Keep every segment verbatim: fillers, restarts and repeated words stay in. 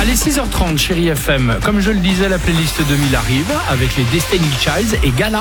Allez, six heures trente, Chérie F M. Comme je le disais, la playlist deux mille arrive avec les Destiny Childs et Gala.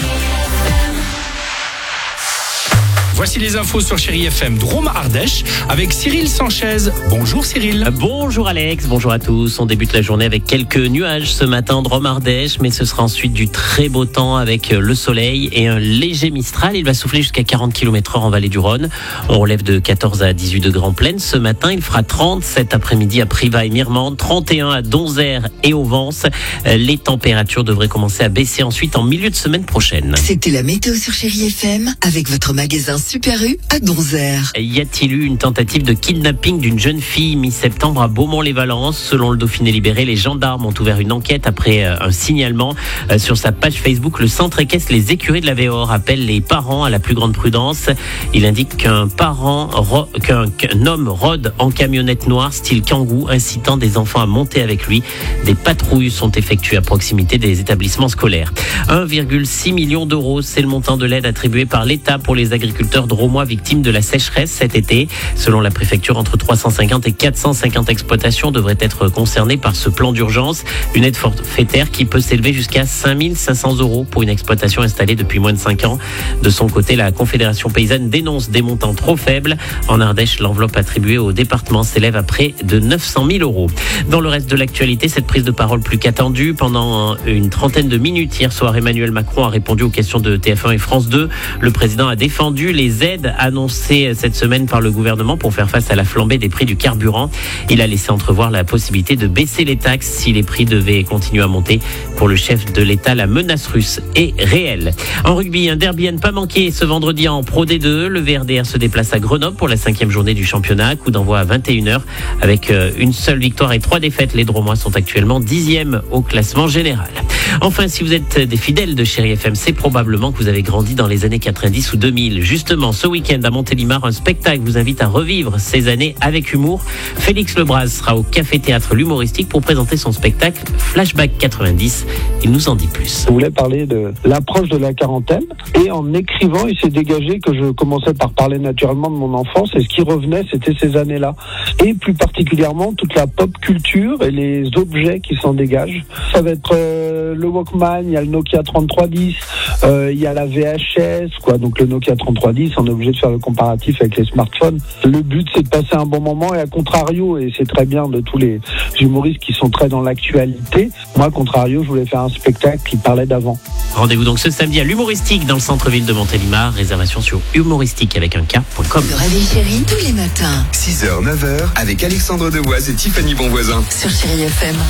Voici les infos sur Chérie F M Drôme Ardèche avec Cyril Sanchez. Bonjour Cyril. Bonjour Alex, bonjour à tous. On débute la journée avec quelques nuages ce matin Drôme Ardèche, mais ce sera ensuite du très beau temps avec le soleil et un léger mistral. Il va souffler jusqu'à quarante kilomètres heure en vallée du Rhône. On relève de quatorze à dix-huit degrés en plaine. Ce matin, il fera trente cet après-midi à Privas et Mirmande, trente et un à Donzère et au Vence. Les températures devraient commencer à baisser ensuite en milieu de semaine prochaine. C'était la météo sur Chérie F M avec votre magasin Super U à Donzère. Y a-t-il eu une tentative de kidnapping d'une jeune fille mi-septembre à Beaumont-les-Valences? Selon le Dauphiné libéré, les gendarmes ont ouvert une enquête après un signalement. Sur sa page Facebook, le centre équestre Les Écuries de la Véor appelle les parents à la plus grande prudence. Il indique qu'un parent, qu'un, qu'un homme rôde en camionnette noire style Kangoo, incitant des enfants à monter avec lui. Des patrouilles sont effectuées à proximité des établissements scolaires. un virgule six million d'euros, c'est le montant de l'aide attribuée par l'État pour les agriculteurs drômois victimes de la sécheresse cet été. Selon la préfecture, entre trois cent cinquante et quatre cent cinquante exploitations devraient être concernées par ce plan d'urgence. Une aide forfaitaire qui peut s'élever jusqu'à cinq mille cinq cents euros pour une exploitation installée depuis moins de cinq ans. De son côté, la Confédération paysanne dénonce des montants trop faibles. En Ardèche, l'enveloppe attribuée au département s'élève à près de neuf cent mille euros. Dans le reste de l'actualité, cette prise de parole plus qu'attendue. Pendant une trentaine de minutes hier soir, Emmanuel Macron a répondu aux questions de T F un et France deux. Le président a défendu les aides annoncées cette semaine par le gouvernement pour faire face à la flambée des prix du carburant. Il a laissé entrevoir la possibilité de baisser les taxes si les prix devaient continuer à monter. Pour le chef de l'État, la menace russe est réelle. En rugby, un derby à ne pas manquer ce vendredi en Pro D deux. Le V R D R se déplace à Grenoble pour la cinquième journée du championnat. Coup d'envoi à vingt et une heures. Avec une seule victoire et trois défaites, les Drômois sont actuellement dixième au classement général. Enfin, si vous êtes des fidèles de Chérie F M, c'est probablement que vous avez grandi dans les années quatre-vingt-dix ou deux mille. Justement, ce week-end à Montélimar, un spectacle vous invite à revivre ces années avec humour. Félix Lebras sera au Café Théâtre L'Humoristique pour présenter son spectacle Flashback quatre-vingt-dix. Il nous en dit plus. Je voulais parler de l'approche de la quarantaine et en écrivant, il s'est dégagé que je commençais par parler naturellement de mon enfance et ce qui revenait, c'était ces années-là. Et plus particulièrement, toute la pop culture et les objets qui s'en dégagent. Ça va être euh, le Walkman, il y a le Nokia trente-trois dix, euh, il y a la V H S, quoi. Donc le Nokia trente-trois dix, on est obligé de faire le comparatif avec les smartphones. Le but, c'est de passer un bon moment et à contrario, et c'est très bien de tous les humoristes qui sont très dans l'actualité, moi, à contrario, je voulais faire un spectacle qui parlait d'avant. Rendez-vous donc ce samedi à l'Humoristique dans le centre-ville de Montélimar. Réservation sur humoristique avec un K point com. Le Réveil Chérie, tous les matins. six heures neuf heures avec Alexandre Devoise et Tiffany Bonvoisin. Sur Chérie F M.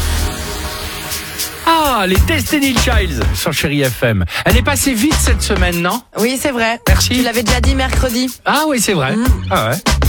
Ah, les Destiny Childs sur Chérie F M. Elle est passée vite cette semaine, non? Oui, c'est vrai. Merci. Tu l'avais déjà dit mercredi. Ah oui, c'est vrai. Mmh. Ah ouais.